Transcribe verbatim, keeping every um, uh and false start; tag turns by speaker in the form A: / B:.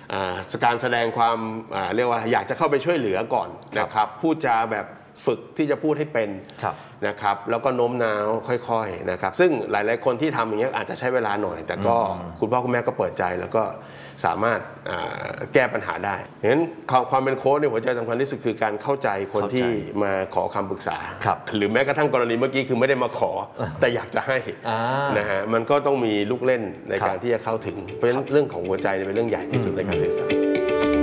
A: การแสดงความเรียกว่าอยากจะเข้าไปช่วยเหลือก่อนนะครับพูดจาแบบฝึกที่จะพูดให้เป็นนะครับแล้วก็โน้มน้าวค่อยๆนะครับซึ่งหลายๆคนที่ทำอย่างนี้อาจจะใช้เวลาหน่อยแต่ก็คุณพ่อคุณแม่ก็เปิดใจแล้วก็สามารถแก้ปัญหาได้เพราะฉะนั้นความเป็นโค้ชเนี่ยหัวใจสำคัญที่สุดคือการเข้าใจคนที่มาขอคำปรึกษาหรือแม้กระทั่งกรณีเมื่อกี้คือไม่ได้มาขอแต่อยากจะให้นะฮะมันก็ต้องมีลูกเล่นในการที่จะเข้าถึงเพราะฉะนั้นเรื่องของหัวใจเป็นเรื่องใหญ่ที่สุดในการสื่อสาร